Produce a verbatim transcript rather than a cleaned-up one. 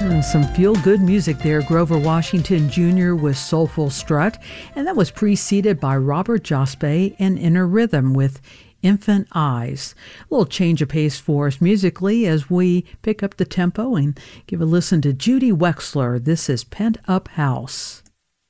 And some feel-good music there. Grover Washington Junior with Soulful Strut, and that was preceded by Robert Jospe and Inner Rhythm with Infant Eyes. A little change of pace for us musically as we pick up the tempo and give a listen to Judy Wexler. This is Pent Up House.